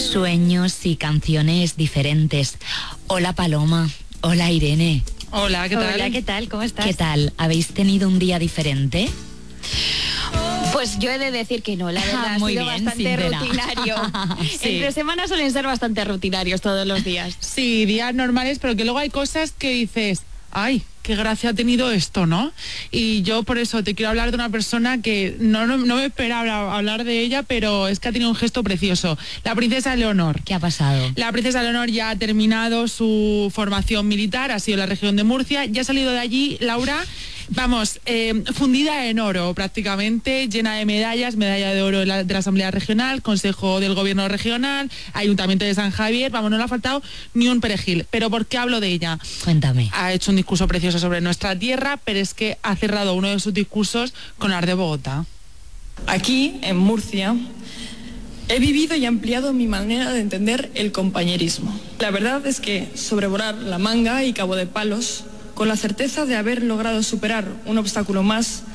Sueños y canciones diferentes. Hola Paloma, hola Irene. Hola, ¿qué tal? Hola, ¿qué tal? ¿Cómo estás? ¿Qué tal? ¿Habéis tenido un día diferente? Pues yo he de decir que no, la verdad, Muy ha sido bien, bastante sin pena. rutinario. Sí. Entre semanas suelen ser bastante rutinarios todos los días. Sí, días normales, pero que luego hay cosas que dices, ay, qué gracia ha tenido esto, ¿no? Y yo por eso te quiero hablar de una persona que no me esperaba hablar de ella, pero es que ha tenido un gesto precioso. La princesa Leonor. ¿Qué ha pasado? La princesa Leonor ya ha terminado su formación militar, ha sido en la región de Murcia, ya ha salido de allí, Laura, vamos, fundida en oro prácticamente, llena de medallas, medalla de oro de la Asamblea Regional, Consejo del Gobierno Regional, Ayuntamiento de San Javier, vamos, no le ha faltado ni un perejil. ¿Pero por qué hablo de ella? Cuéntame. Ha hecho un discurso precioso sobre nuestra tierra, pero es que ha cerrado uno de sus discursos con Art de Bogotá. Aquí, en Murcia, he vivido y ampliado mi manera de entender el compañerismo. La verdad es que sobrevolar la manga y Cabo de Palos, con la certeza de haber logrado superar un obstáculo más,